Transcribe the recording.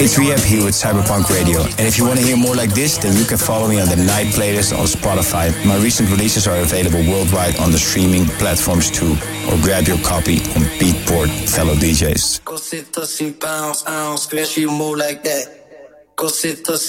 It's Rehab here with Cyberpunk Radio. And if you want to hear more like this, then you can follow me on the Night playlist on Spotify. My recent releases are available worldwide on the streaming platforms too. Or grab your copy on Beatport, fellow DJs. Go sit, bounce, ounce, girl, she move like that. Go sit,